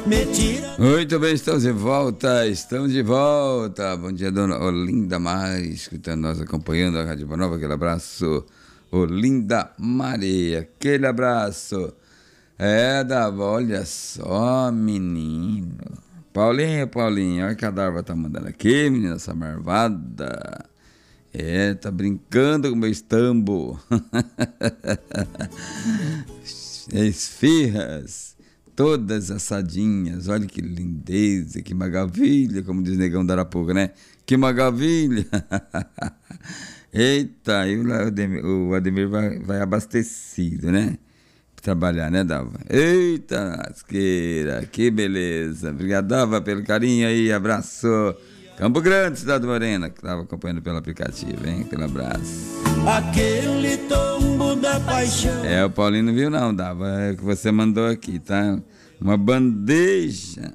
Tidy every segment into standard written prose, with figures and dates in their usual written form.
me tira. Muito bem, estamos de volta. Bom dia, dona Olinda Mari, escutando nós, acompanhando a Rádio Boa Nova. Aquele abraço, Olinda Mari, aquele abraço. Olha só, menino. Paulinho, olha que a Darva tá mandando aqui, menina, essa marvada. Tá brincando com o meu estambo. Esfirras, todas assadinhas. Olha que lindeza, que maravilha, como diz Negão da Arapuca, né? Que maravilha. Eita, e o Ademir vai abastecido, né? Trabalhar, né, Dava? Eita, lasqueira, que beleza. Obrigado, Dava, pelo carinho aí, abraço. Campo Grande, Cidade Morena, que estava acompanhando pelo aplicativo, hein? Aquele abraço. Aquele tombo da paixão. O Paulinho não viu não, Dava, é o que você mandou aqui, tá? Uma bandeja,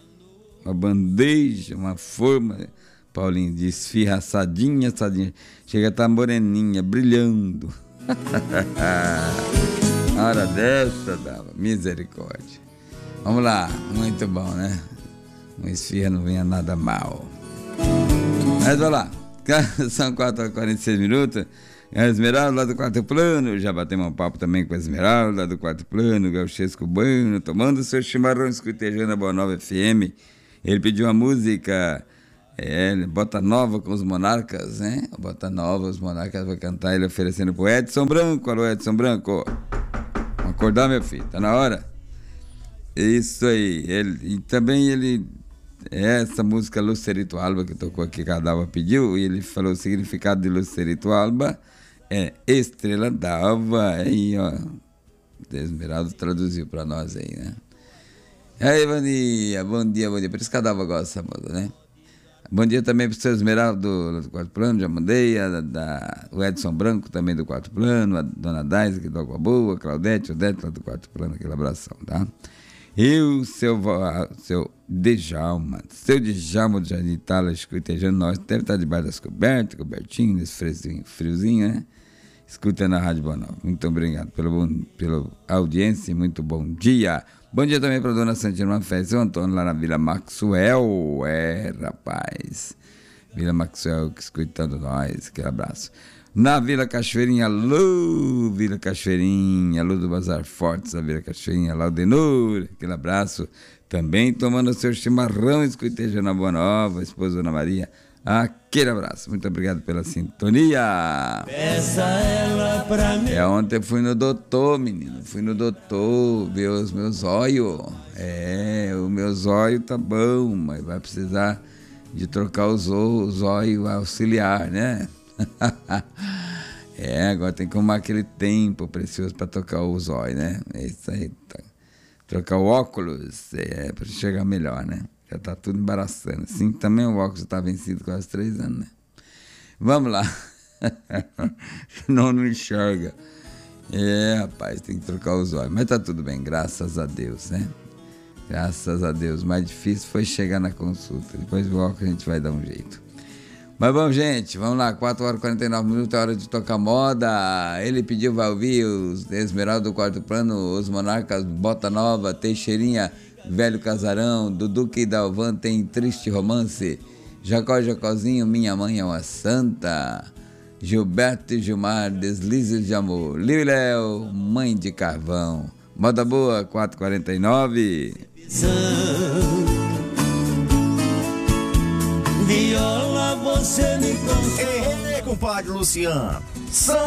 uma forma, Paulinho, de esfirra assadinha. Chega a estar moreninha, brilhando. Hora dessa, Dava, misericórdia. Vamos lá, muito bom, né? Uma esfirra não venha nada mal. Mas vamos lá, são 4h46. A Esmeralda lá do Quarto Plano, já batemos um papo também com a Esmeralda lá do Quarto Plano, Gauchesco Bueno, tomando seu chimarrão, escutejando a Boa Nova FM. Ele pediu uma música, Bota Nova com os Monarcas, né? Bota Nova, os Monarcas vai cantar, ele oferecendo pro Edson Branco. Alô, Edson Branco, vamos acordar, meu filho, tá na hora? Isso aí, e também ele... Essa música Lucerito Alba que tocou aqui, que a Dalva pediu, e ele falou o significado de Lucerito Alba é Estrela d'Alva. Aí, ó, o Esmeralda traduziu pra nós aí, né? Aí, bom dia. Por isso que a Dalva gosta dessa música, né? Bom dia também pro seu Esmeralda do Quarto Plano, já mandei. O Edson Branco também do Quarto Plano, a Dona Daisa aqui do Água Boa, Claudete, Odete lá do Quarto Plano, aquele abração, tá? E o seu Djalma do Jardim Itália, escutejando nós, deve estar debaixo das cobertinho, nesse friozinho, né? Escuta na Rádio Boa Nova. Muito obrigado pela audiência e muito bom dia. Bom dia também para a Dona Santina Fé, seu Antônio, lá na Vila Maxwell. Rapaz, Vila Maxwell, escutando nós, aquele abraço. Na Vila Cachoeirinha, alô, Vila Cachoeirinha, alô do Bazar Fortes, da Vila Cachoeirinha, lá o Denur, aquele abraço. Também tomando seu chimarrão, escutejando a Boa Nova, esposa Ana Maria, aquele abraço. Muito obrigado pela sintonia. Peça ela pra mim. Ontem eu fui no doutor, menino, ver os meus olhos. O meu zóio tá bom, mas vai precisar de trocar os olhos auxiliar, né? Agora tem que arrumar aquele tempo precioso para trocar o zóio, né? É isso aí, tá. Trocar o óculos para chegar melhor, né? Já tá tudo embaraçando. Assim também o óculos tá vencido quase 3 anos, né? Vamos lá. Senão não enxerga. Rapaz, tem que trocar os olhos. Mas tá tudo bem, graças a Deus, né? Graças a Deus. O mais difícil foi chegar na consulta. Depois do óculos a gente vai dar um jeito. Mas bom, gente, vamos lá, 4h49, é hora de tocar moda. Ele pediu, vai ouvir os Esmeralda do Quarto Plano, os Monarcas, Bota Nova, Teixeirinha, Velho Casarão, Dudu e Dalvan tem Triste Romance, Jacozinho, Minha Mãe é uma Santa, Gilberto e Gilmar, Deslizes de Amor, Liu e Léo, Mãe de Carvão. Moda boa, 4h49. Viola, você me consola. Ei, compadre Luciano.